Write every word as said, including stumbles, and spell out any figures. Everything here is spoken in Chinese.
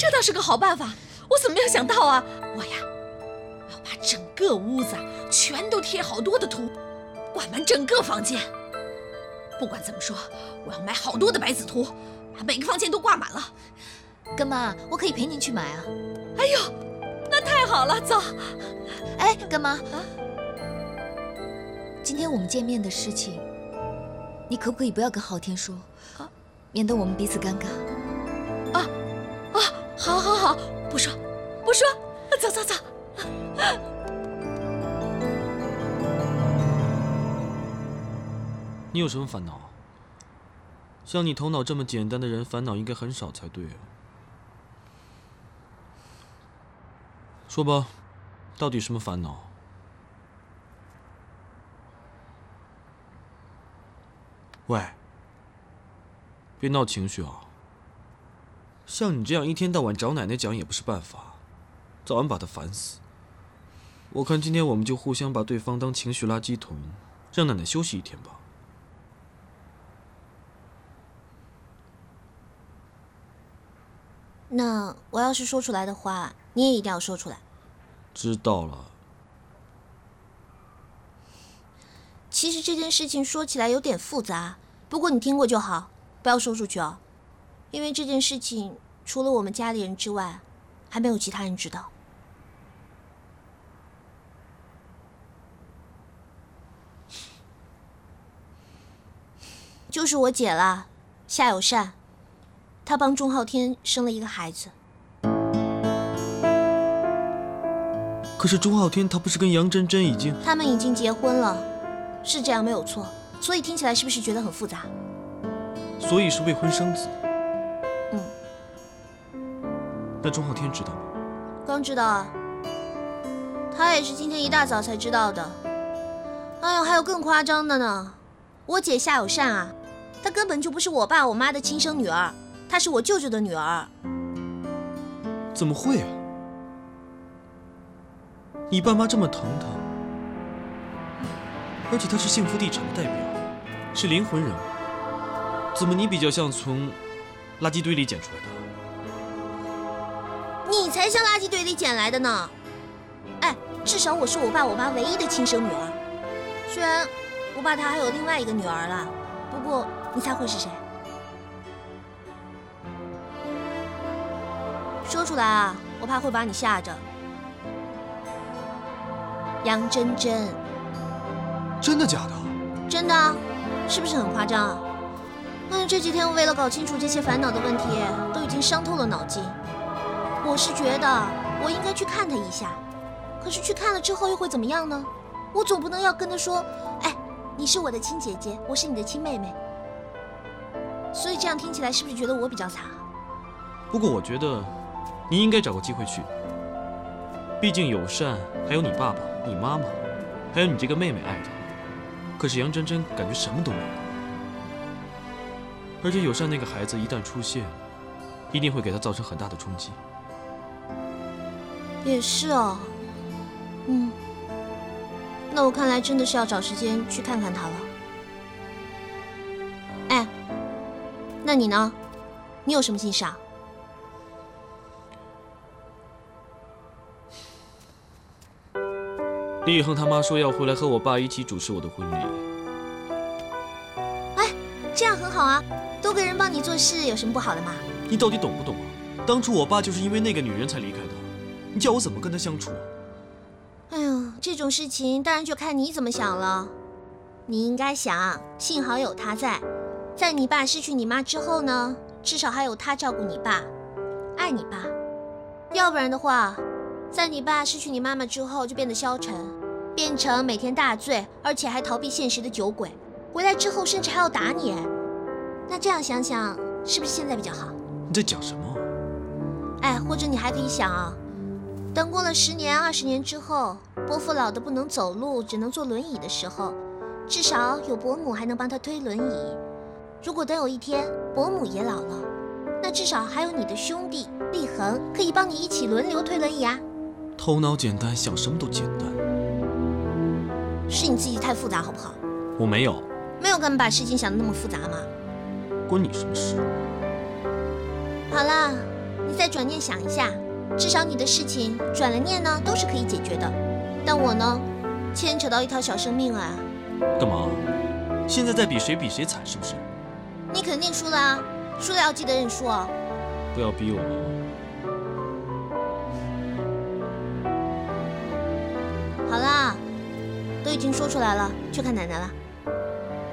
这倒是个好办法，我怎么没有想到啊？我呀，我要把整个屋子全都贴好多的图，挂满整个房间。不管怎么说，我要买好多的白纸图，把每个房间都挂满了。 干妈，我可以陪您去买啊。 哎呦，那太好了，走。 哎，干妈，啊，今天我们见面的事情，你可不可以不要跟昊天说，啊，免得我们彼此尴尬。 啊啊，好好好，不说不说，走走走。 你有什么烦恼？像你头脑这么简单的人，烦恼应该很少才对啊。说吧，到底什么烦恼？喂，别闹情绪啊！像你这样一天到晚找奶奶讲也不是办法，早晚把她烦死。我看今天我们就互相把对方当情绪垃圾桶，让奶奶休息一天吧。 那我要是说出来的话，你也一定要说出来。 知道了。 其实这件事情说起来有点复杂，不过你听过就好，不要说出去哦。因为这件事情除了我们家里人之外，还没有其他人知道。就是我姐啦，夏有善，她帮钟昊天生了一个孩子。 可是钟昊天他不是跟杨真真已经…… 他们已经结婚了，是这样没有错。所以听起来是不是觉得很复杂？ 所以是未婚生子。 嗯。 那钟昊天知道吗？ 刚知道啊，他也是今天一大早才知道的。哎呦，还有更夸张的呢，我姐夏有善啊，她根本就不是我爸我妈的亲生女儿，她是我舅舅的女儿。 怎么会啊？你爸妈这么疼她，而且她是幸福地产的代表，是灵魂人物，怎么你比较像从垃圾堆里捡出来的？ 你才像垃圾堆里捡来的呢！哎，至少我是我爸我妈唯一的亲生女儿，虽然我爸他还有另外一个女儿啦，不过你猜会是谁？说出来啊，我怕会把你吓着。杨真真。 真的假的？ 真的啊，是不是很夸张啊？嗯，这几天我为了搞清楚这些烦恼的问题，都已经伤透了脑筋。我是觉得我应该去看他一下，可是去看了之后又会怎么样呢？我总不能要跟他说，哎，你是我的亲姐姐，我是你的亲妹妹。所以这样听起来是不是觉得我比较惨啊？ 不过我觉得你应该找个机会去，毕竟友善还有你爸爸、你妈妈，还有你这个妹妹爱他。可是杨真真感觉什么都没有，而且友善那个孩子一旦出现，一定会给他造成很大的冲击。 也是哦，嗯，那我看来真的是要找时间去看看他了。哎，那你呢？你有什么心事啊？ 李以恒他妈说要回来和我爸一起主持我的婚礼。 哎，这样很好啊，多个人帮你做事有什么不好的吗？ 你到底懂不懂啊？当初我爸就是因为那个女人才离开他，你叫我怎么跟他相处啊？ 哎呦，这种事情当然就看你怎么想了。你应该想，幸好有他在，在你爸失去你妈之后呢，至少还有他照顾你爸，爱你爸。要不然的话，在你爸失去你妈妈之后就变得消沉，变成每天大醉，而且还逃避现实的酒鬼，回来之后甚至还要打你。那这样想想，是不是现在比较好？ 你在讲什么？ 哎，或者你还可以想啊，等过了十年、二十年之后，伯父老得不能走路，只能坐轮椅的时候，至少有伯母还能帮他推轮椅。如果等有一天伯母也老了，那至少还有你的兄弟立恒可以帮你一起轮流推轮椅啊。 头脑简单，想什么都简单。 是你自己太复杂好不好？ 我没有， 没有根本把事情想得那么复杂吗？ 关你什么事？ 好啦， 你再转念想一下，至少你的事情转了念呢，都是可以解决的。但我呢，牵扯到一条小生命啊。 干嘛？现在在比谁比谁惨是不是？ 你肯定输了啊，输了要记得认输哦。 不要逼我了。 好啦，都已经说出来了，去看奶奶了。